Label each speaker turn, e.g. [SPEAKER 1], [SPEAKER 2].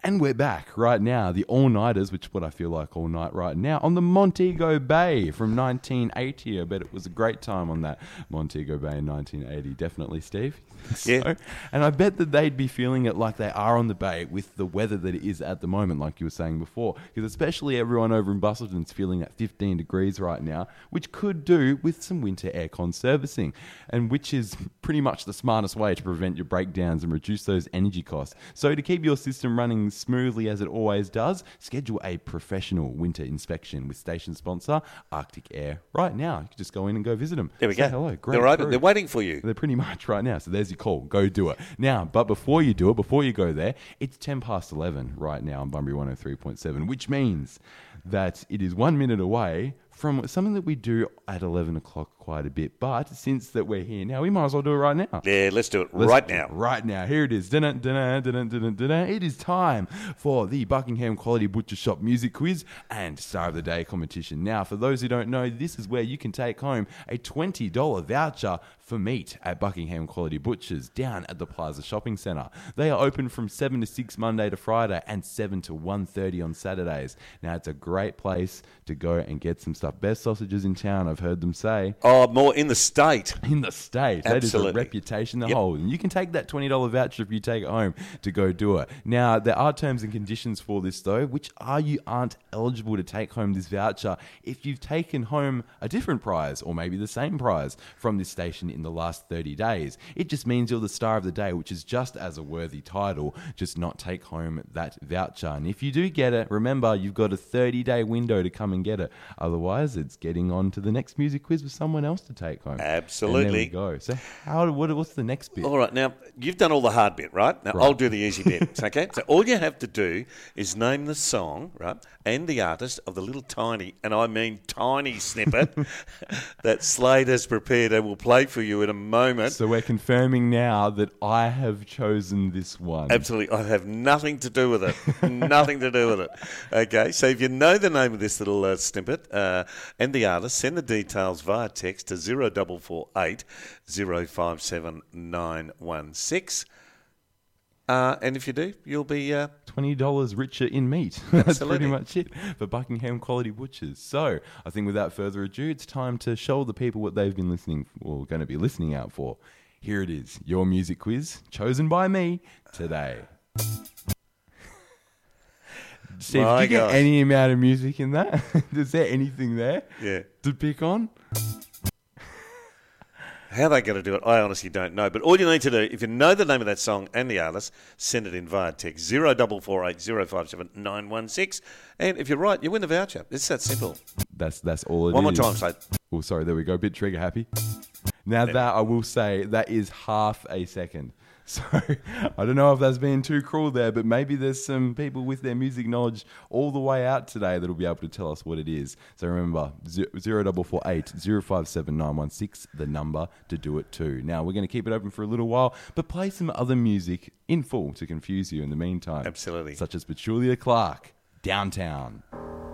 [SPEAKER 1] And we're back right now, the all-nighters, which is what I feel like all night right now, on the Montego Bay from 1980. I bet it was a great time on that Montego Bay in 1980. Definitely, Steve.
[SPEAKER 2] Yeah.
[SPEAKER 1] And I bet that they'd be feeling it like they are on the bay with the weather that it is at the moment, like you were saying before. Because especially everyone over in Busselton's feeling at 15 degrees right now, which could do with some winter aircon servicing, and which is pretty much the smartest way to prevent your breakdowns and reduce those energy costs. So to keep your system running smoothly as it always does, schedule a professional winter inspection with station sponsor Arctic Air right now. You can just go in and go visit them.
[SPEAKER 2] There we
[SPEAKER 1] Say
[SPEAKER 2] go.
[SPEAKER 1] hello. Great
[SPEAKER 2] They're open.
[SPEAKER 1] crew.
[SPEAKER 2] They're waiting for you.
[SPEAKER 1] They're pretty much right now. So there's your call. Go do it. Now, but before you do it, before you go there, it's 10 past 11 right now on Bunbury 103.7, which means that it is 1 minute away from something that we do at 11 o'clock quite a bit. But since that we're here now, we might as well do it right now.
[SPEAKER 2] Yeah, let's do it
[SPEAKER 1] Let's
[SPEAKER 2] right
[SPEAKER 1] do it
[SPEAKER 2] now.
[SPEAKER 1] Right now. Here it is. It is time for the Buckingham Quality Butcher Shop Music Quiz and Star of the Day competition. Now, for those who don't know, this is where you can take home a $20 voucher for meat at Buckingham Quality Butchers down at the Plaza Shopping Centre. They are open from 7 to 6 Monday to Friday and 7 to 1:30 on Saturdays. Now, it's a great place to go and get some stuff. Best sausages in town, I've heard them say.
[SPEAKER 2] Oh, more in the state.
[SPEAKER 1] In the state. That is a
[SPEAKER 2] Absolutely.
[SPEAKER 1] reputation to
[SPEAKER 2] Yep.
[SPEAKER 1] hold. And you can take that $20 voucher if you take it home to go do it. Now, there are terms and conditions for this, though, which are you aren't eligible to take home this voucher if you've taken home a different prize or maybe the same prize from this station in the last 30 days. It just means you're the Star of the Day, which is just as a worthy title, just not take home that voucher. And if you do get it, remember, you've got a 30-day window to come and get it. Otherwise, it's getting on to the next music quiz with someone else to take home.
[SPEAKER 2] Absolutely.
[SPEAKER 1] And there we go. So what's the next bit?
[SPEAKER 2] All right, now, you've done all the hard bit, right? Now,
[SPEAKER 1] Right.
[SPEAKER 2] I'll do the easy bit, okay? So all you have to do is name the song, right, and the artist of the little tiny, and I mean tiny snippet that Slade has prepared and will play for you in a moment.
[SPEAKER 1] So we're confirming now that I have chosen this one.
[SPEAKER 2] Absolutely. I have nothing to do with it. Nothing to do with it. Okay, so if you know the name of this little snippet and the artist, send the details via text to 0448 057 916. And if you do, you'll be...
[SPEAKER 1] $20 richer in meat. That's
[SPEAKER 2] Absolutely.
[SPEAKER 1] pretty much it for Buckingham Quality Butchers. So I think without further ado, it's time to show the people what they've been listening or going to be listening out for. Here it is, your music quiz, chosen by me today. Steve,
[SPEAKER 2] My
[SPEAKER 1] did you get
[SPEAKER 2] gosh.
[SPEAKER 1] any amount of music in that? Is there anything there
[SPEAKER 2] Yeah.
[SPEAKER 1] to pick on?
[SPEAKER 2] How they're going to do it, I honestly don't know. But all you need to do, if you know the name of that song and the artist, send it in via text 0448 057 916. And if you're right, you win the voucher. It's that simple.
[SPEAKER 1] That's all it is.
[SPEAKER 2] One more time, Slade.
[SPEAKER 1] Oh, sorry, there we go. Bit trigger happy. Now that I will say, that is half a second. So I don't know if that's being too cruel there, but maybe there's some people with their music knowledge all the way out today that'll be able to tell us what it is. So remember, 0448 057 916, the number to do it too. Now we're going to keep it open for a little while, but play some other music in full to confuse you in the meantime.
[SPEAKER 2] Absolutely.
[SPEAKER 1] Such as Petulia Clark, Downtown.